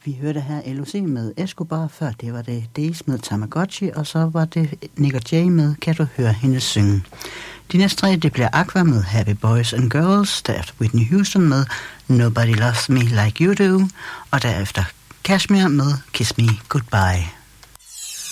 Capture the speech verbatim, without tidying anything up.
Vi hørte her L O C med Escobar, før det var det Days med Tamagotchi, og så var det Nick og Jay med Kan du høre hende synge. De næste tre, det bliver Aqua med Happy Boys and Girls, derefter Whitney Houston med Nobody Loves Me Like You Do, og derefter Kashmir med Kiss Me Goodbye.